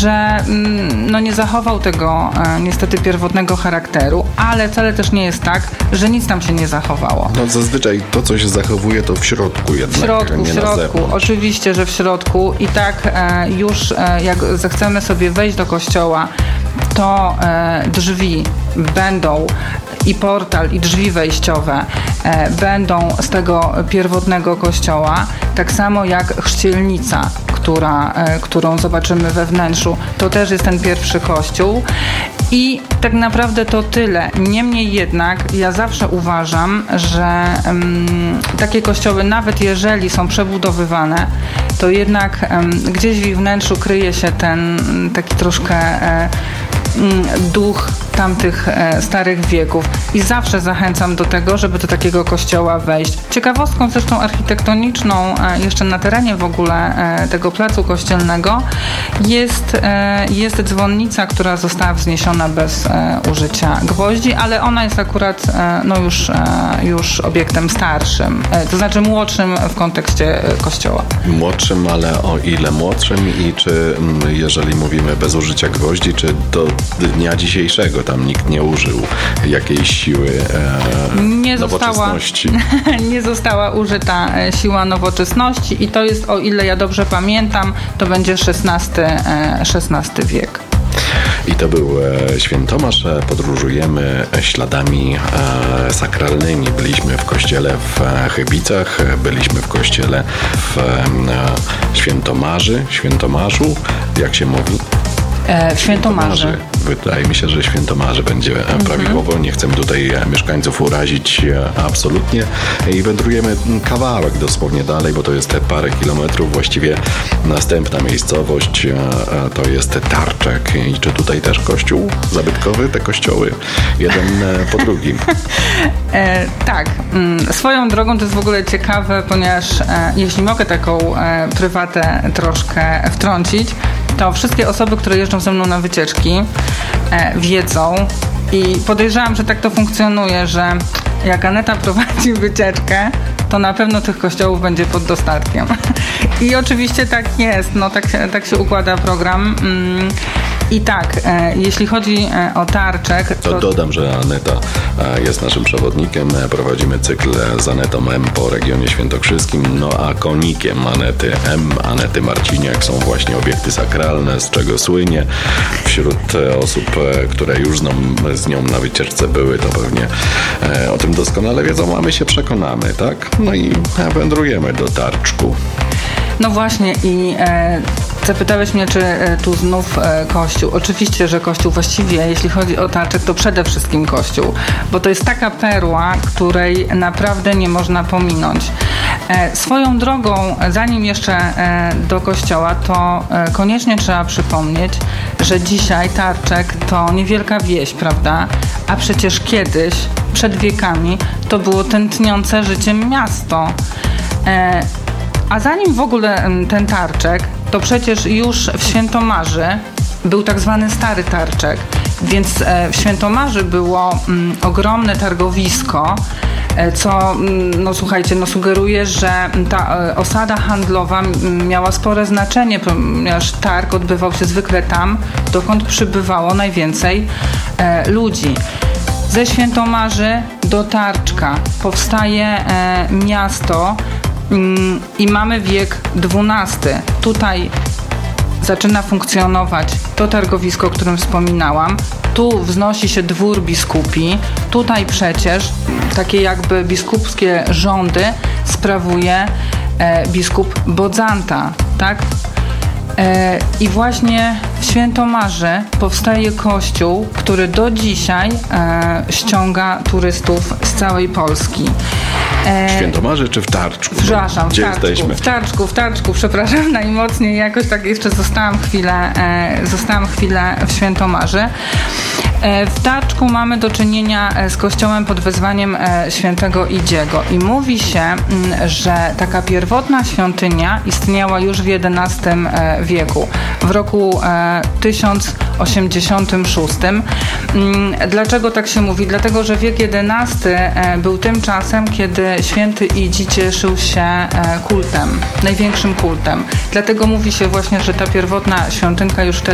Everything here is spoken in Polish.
że nie zachował tego niestety pierwotnego charakteru, ale wcale też nie jest tak, że nic tam się nie zachowało. No zazwyczaj to, co się zachowuje, to w środku jednak, w środku. Oczywiście, że w środku i tak już jak zechcemy sobie wejść do kościoła, to drzwi będą i portal, i drzwi wejściowe będą z tego pierwotnego kościoła, tak samo jak chrzcielnica, którą zobaczymy we wnętrzu. To też jest ten pierwszy kościół. I tak naprawdę to tyle. Niemniej jednak ja zawsze uważam, że takie kościoły, nawet jeżeli są przebudowywane, to jednak gdzieś w ich wnętrzu kryje się ten taki troszkę duch tamtych starych wieków i zawsze zachęcam do tego, żeby do takiego kościoła wejść. Ciekawostką zresztą architektoniczną jeszcze na terenie w ogóle tego placu kościelnego jest dzwonnica, która została wzniesiona bez użycia gwoździ, ale ona jest akurat już obiektem starszym, to znaczy młodszym w kontekście kościoła. Młodszym, ale o ile młodszym i czy jeżeli mówimy bez użycia gwoździ, czy do dnia dzisiejszego tam nikt nie użył jakiejś siły nowoczesności? Nie została użyta siła nowoczesności i to jest, o ile ja dobrze pamiętam, to będzie XVI wiek. I to był Świętomasz. Podróżujemy śladami sakralnymi. Byliśmy w kościele w Chybicach, byliśmy w kościele w Świętomarzu, jak się mówi? Świętomarzy. Wydaje mi się, że Świętomarzy będzie prawidłowo. Nie chcemy tutaj mieszkańców urazić absolutnie. I wędrujemy kawałek dosłownie dalej, bo to jest te parę kilometrów. Właściwie następna miejscowość to jest Tarczek. I czy tutaj też kościół zabytkowy? Te kościoły jeden po drugim. Tak. Swoją drogą to jest w ogóle ciekawe, ponieważ jeśli mogę taką prywatę troszkę wtrącić, to wszystkie osoby, które jeżdżą ze mną na wycieczki, wiedzą i podejrzewam, że tak to funkcjonuje, że jak Aneta prowadzi wycieczkę, to na pewno tych kościołów będzie pod dostatkiem. I oczywiście tak jest, tak się układa program. I tak, jeśli chodzi o Tarczek... To dodam, że Aneta jest naszym przewodnikiem. Prowadzimy cykl z Anetą M po regionie świętokrzyskim, a konikiem Anety Marciniak są właśnie obiekty sakralne, z czego słynie. Wśród osób, które już z nią na wycieczce były, to pewnie o tym doskonale wiedzą, a my się przekonamy, tak? No i wędrujemy do Tarczku. No właśnie i zapytałeś mnie, czy tu znów kościół. Oczywiście, że kościół właściwie, jeśli chodzi o Tarczek, to przede wszystkim kościół, bo to jest taka perła, której naprawdę nie można pominąć. Swoją drogą, zanim jeszcze do kościoła, to koniecznie trzeba przypomnieć, że dzisiaj Tarczek to niewielka wieś, prawda? A przecież kiedyś, przed wiekami, to było tętniące życiem miasto. A zanim w ogóle ten Tarczek, to przecież już w Świętomarzy był tak zwany Stary Tarczek, więc w Świętomarzy było ogromne targowisko, co, słuchajcie, sugeruje, że ta osada handlowa miała spore znaczenie, ponieważ targ odbywał się zwykle tam, dokąd przybywało najwięcej ludzi. Ze Świętomarzy do Tarczka powstaje miasto i mamy wiek XII. Tutaj zaczyna funkcjonować to targowisko, o którym wspominałam. Tu wznosi się dwór biskupi. Tutaj przecież takie jakby biskupskie rządy sprawuje biskup Bodzanta, tak? I właśnie w Świętomarzy powstaje kościół, który do dzisiaj ściąga turystów z całej Polski. W Świętomarzy czy w Tarczku? Przepraszam, Gdzie jesteśmy? W Tarczku, przepraszam najmocniej. Jakoś tak jeszcze zostałam chwilę w Świętomarzy. W Tarczku mamy do czynienia z kościołem pod wezwaniem świętego Idziego i mówi się, że taka pierwotna świątynia istniała już w XI wieku, w roku 1086. Dlaczego tak się mówi? Dlatego, że wiek XI był tym czasem, kiedy święty Idzi cieszył się kultem, największym kultem. Dlatego mówi się właśnie, że ta pierwotna świątynka już wtedy